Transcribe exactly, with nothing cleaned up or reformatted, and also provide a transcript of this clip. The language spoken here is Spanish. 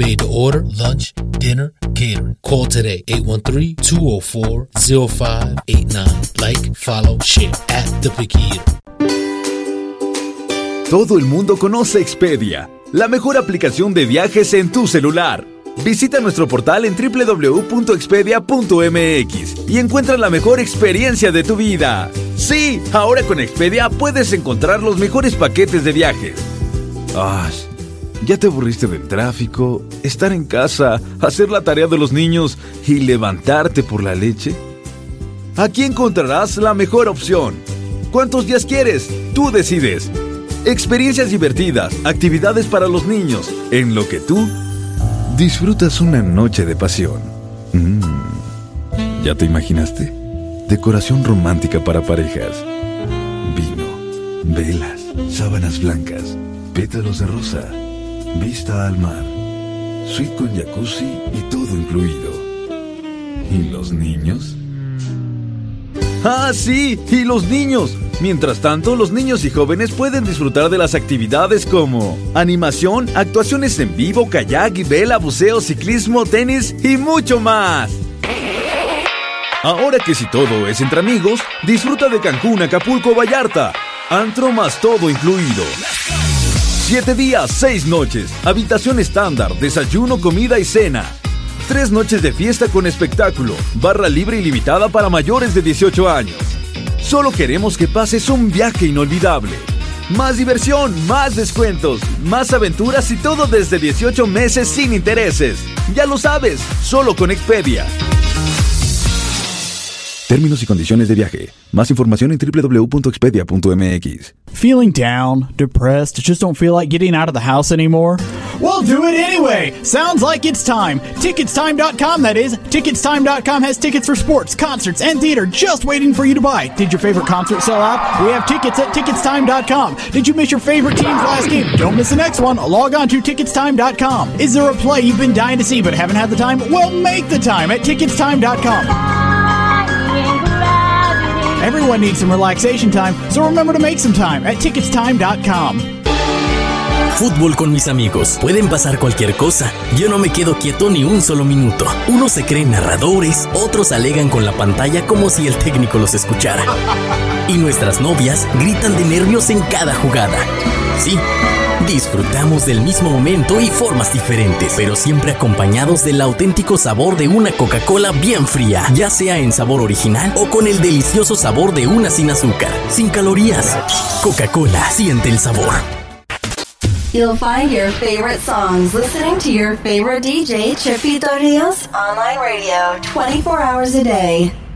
Made to order, lunch, dinner, catering. Call today, eight one three, two oh four, oh five eight nine. Like, follow, share at The Picky Eater. Todo el mundo conoce Expedia, la mejor aplicación de viajes en tu celular. Visita nuestro portal en doble u doble u doble u punto expedia punto eme equis y encuentra la mejor experiencia de tu vida. Sí, ahora con Expedia puedes encontrar los mejores paquetes de viajes. Ay, ¿ya te aburriste del tráfico, estar en casa, hacer la tarea de los niños y levantarte por la leche? Aquí encontrarás la mejor opción. ¿Cuántos días quieres? Tú decides. Experiencias divertidas, actividades para los niños, en lo que tú disfrutas una noche de pasión. Mm. ¿Ya te imaginaste? Decoración romántica para parejas. Vino, velas, sábanas blancas, pétalos de rosa, vista al mar, suite con jacuzzi y todo incluido. ¿Y los niños? ¡Ah, sí! ¡Y los niños! Mientras tanto, los niños y jóvenes pueden disfrutar de las actividades como animación, actuaciones en vivo, kayak y vela, buceo, ciclismo, tenis y mucho más. Ahora que si todo es entre amigos, disfruta de Cancún, Acapulco, Vallarta. Antro más todo incluido. Siete días, seis noches, habitación estándar, desayuno, comida y cena. Tres noches de fiesta con espectáculo, barra libre ilimitada para mayores de dieciocho años. Solo queremos que pases un viaje inolvidable. Más diversión, más descuentos, más aventuras y todo desde dieciocho meses sin intereses. Ya lo sabes, solo con Expedia. Términos y condiciones de viaje. Más información en doble u doble u doble u punto expedia punto eme equis. Feeling down, depressed, just don't feel like getting out of the house anymore? Well, do it anyway! Sounds like it's time. Tickets time dot com, that is. Tickets time dot com has tickets for sports, concerts, and theater just waiting for you to buy. Did your favorite concert sell out? We have tickets at Tickets time dot com. Did you miss your favorite team's last game? Don't miss the next one. Log on to Tickets time dot com. Is there a play you've been dying to see but haven't had the time? Well, make the time at Tickets time dot com. Everyone needs some relaxation time, so remember to make some time at Tickets time dot com. Fútbol con mis amigos. Pueden pasar cualquier cosa. Yo no me quedo quieto ni un solo minuto. Unos se creen narradores, otros alegan con la pantalla como si el técnico los escuchara. Y nuestras novias gritan de nervios en cada jugada. Sí, disfrutamos del mismo momento y formas diferentes, pero siempre acompañados del auténtico sabor de una Coca-Cola bien fría, ya sea en sabor original o con el delicioso sabor de una sin azúcar, sin calorías. Coca-Cola, siente el sabor. You'll find your favorite songs listening to your favorite D J, Chipito Rios, online radio, twenty-four hours a day.